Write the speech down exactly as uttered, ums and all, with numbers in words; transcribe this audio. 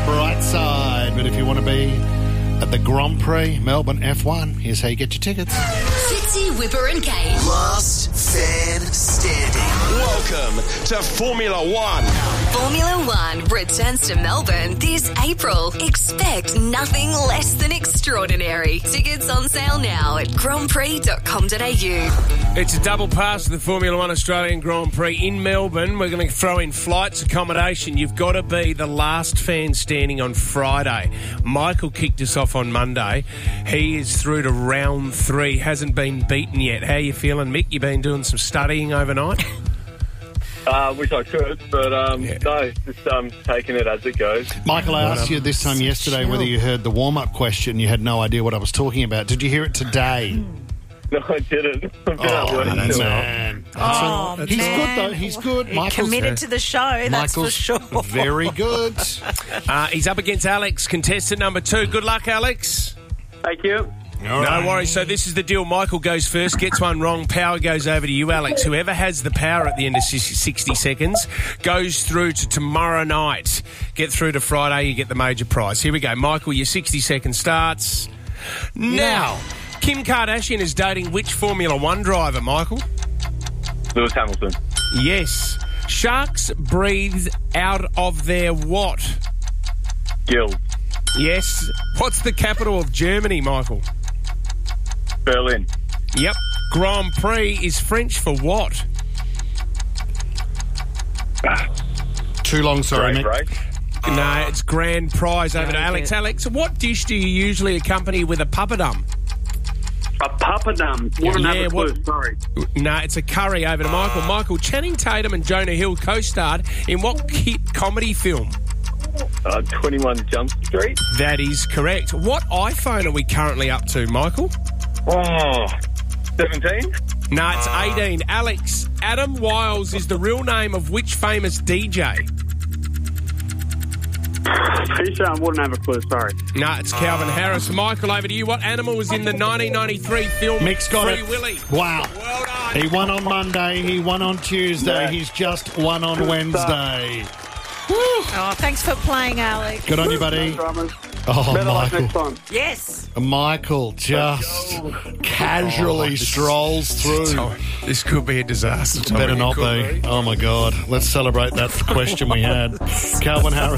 bright side. But if you want to be at the Grand Prix Melbourne F one, here's how you get your tickets. Fitzy, Whipper and Kate. Last fan standing. Welcome to Formula One. Formula One returns to Melbourne this April. Expect nothing less than extraordinary. Tickets on sale now at grand prix dot com dot a u. It's a double pass to the Formula One Australian Grand Prix in Melbourne. We're going to throw in flights, accommodation. You've got to be the last fan standing on Friday. Michael kicked us off on Monday. He is through to round three, hasn't been beaten yet. How are you feeling, Mick? You been doing some studying overnight? I uh, wish I could, but um, Yeah. no, just um, taking it as it goes. Michael, I asked you this time yesterday whether you heard the warm-up question. You had no idea what I was talking about. Did you hear it today? No, I didn't. I've been at Oh, work until- man. Oh, He's man. good, though. He's good. He Michael's committed to the show, that's Michael's for sure. very good. Uh, he's up against Alex, contestant number two. Good luck, Alex. Thank you. All No right. worries. So this is the deal. Michael goes first, gets one wrong. Power goes over to you, Alex. Whoever has the power at the end of sixty seconds goes through to tomorrow night. Get through to Friday, you get the major prize. Here we go. Michael, your sixty seconds starts now. Kim Kardashian is dating which Formula One driver, Michael? Lewis Hamilton. Yes. Sharks breathe out of their what? Gills. Yes. What's the capital of Germany, Michael? Berlin. Yep. Grand Prix is French for what? Too long, sorry, Great Mick. race. No, it's grand prize over to Alex. Alex, what dish do you usually accompany with a papadum? A papadum. Wouldn't Yeah, have a what- clue, sorry. No, it's a curry over to Michael. Michael, Channing Tatum and Jonah Hill co-starred in what hit comedy film? Uh, twenty-one Jump Street. That is correct. What iPhone are we currently up to, Michael? Oh, seventeen. No, it's eighteen. Alex, Adam Wiles is the real name of which famous D J? Pretty sure I wouldn't have a clue, sorry. No, it's Calvin Harris. Michael, over to you. What animal was in the nineteen ninety-three film Mick's got Free it. Willy? Wow. Well done. He won on Monday. He won on Tuesday. Yeah. He's just won on Wednesday. Oh, thanks for playing, Alex. Good on you, buddy. Dramas. Oh, Better luck Michael. next time. Yes. Michael just casually strolls through. Oh, this could be a disaster. Tommy. Better It not could be. Oh, my God. Let's celebrate that question we had. Calvin Harris.